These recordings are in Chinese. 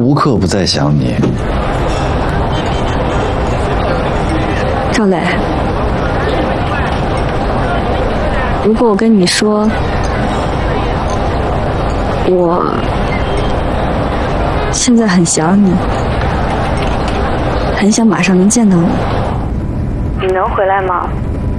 无刻不在想你。 赵磊，如果我跟你说，我现在很想你，很想马上能见到你，你能回来吗？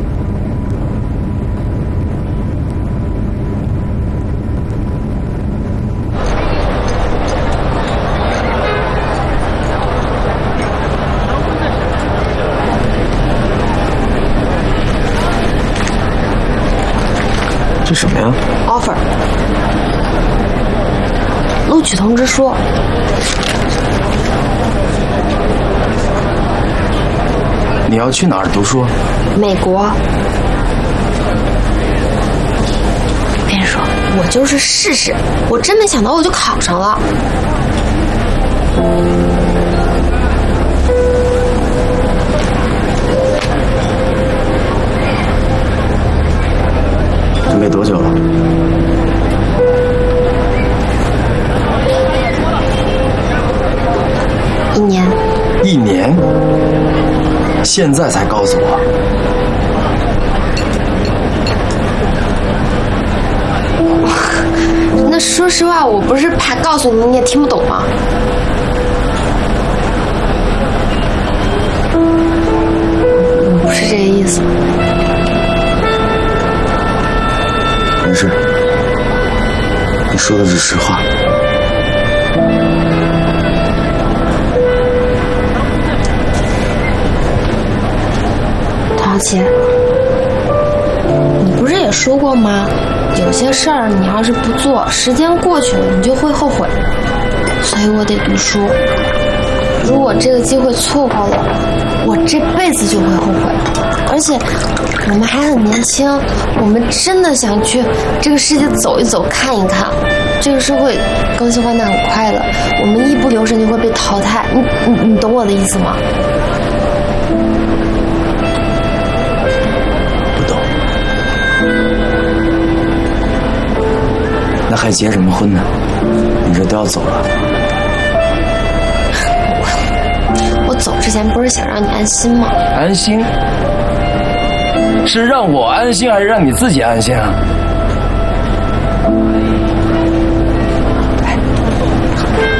这什么呀 ？offer， 录取通知书。 你要去哪儿读书？ 美国。我跟你说，我就是试试，我真没想到我就考上了。 准备多久了 ？1年。 1年？现在才告诉我？ 那说实话，我不是怕告诉你，你也听不懂吗？我不是这个意思。 没事，你说的是实话。 唐琪，你不是也说过吗？有些事儿你要是不做，时间过去了你就会后悔。所以我得读书。如果这个机会错过了，我这辈子就会后悔。而且我们还很年轻，我们真的想去这个世界走一走，看一看。这个社会更新换代很快的，我们一不留神就会被淘汰。你懂我的意思吗？ 不懂。那还结什么婚呢？你这都要走了。 我走之前不是想让你安心吗？ 安心？是让我安心还是让你自己安心啊？